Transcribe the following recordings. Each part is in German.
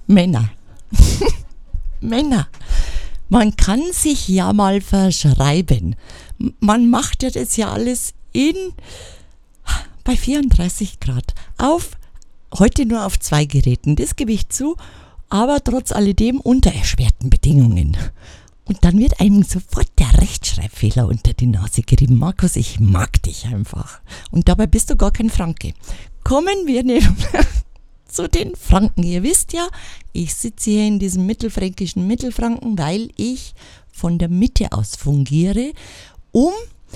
Männer. Männer. Man kann sich ja mal verschreiben. Man macht ja das ja alles bei 34 Grad. Heute nur auf 2 Geräten, das gebe ich zu, aber trotz alledem unter erschwerten Bedingungen. Und dann wird einem sofort der Rechtschreibfehler unter die Nase gerieben. Markus, ich mag dich einfach. Und dabei bist du gar kein Franke. Kommen wir zu den Franken. Ihr wisst ja, ich sitze hier in diesem mittelfränkischen Mittelfranken, weil ich von der Mitte aus fungiere, um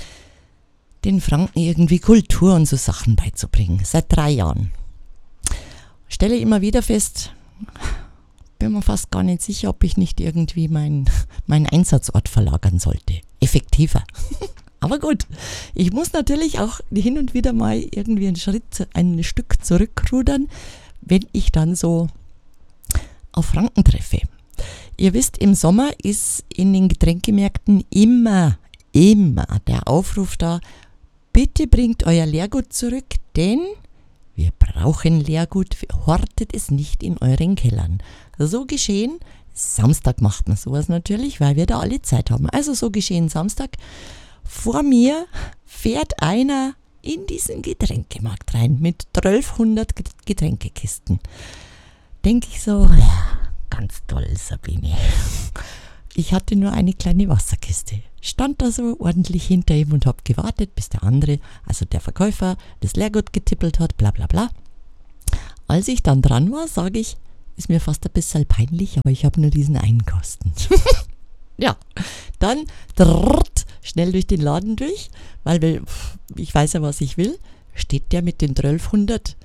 den Franken irgendwie Kultur und so Sachen beizubringen. Seit 3 Jahren. Stelle immer wieder fest, bin mir fast gar nicht sicher, ob ich nicht irgendwie meinen Einsatzort verlagern sollte. Effektiver. Aber gut, ich muss natürlich auch hin und wieder mal irgendwie ein Stück zurückrudern, wenn ich dann so auf Franken treffe. Ihr wisst, im Sommer ist in den Getränkemärkten immer der Aufruf da, bitte bringt euer Leergut zurück, denn wir brauchen Leergut, hortet es nicht in euren Kellern. So geschehen, Samstag macht man sowas natürlich, weil wir da alle Zeit haben. Also so geschehen Samstag. Vor mir fährt einer in diesen Getränkemarkt rein mit 1200 Getränkekisten. Denke ich so, ja, ganz toll, Sabine. Ich hatte nur eine kleine Wasserkiste. Stand da so ordentlich hinter ihm und habe gewartet, bis der andere, also der Verkäufer, das Leergut getippelt hat, bla bla bla. Als ich dann dran war, sage ich, ist mir fast ein bisschen peinlich, aber ich habe nur diesen einen Kasten. Ja, dann schnell durch den Laden durch, weil ich weiß ja, was ich will, steht der mit den 1200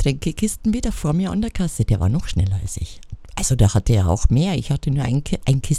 Getränkekisten wieder vor mir an der Kasse. Der war noch schneller als ich. Also der hatte ja auch mehr, ich hatte nur ein Kistchen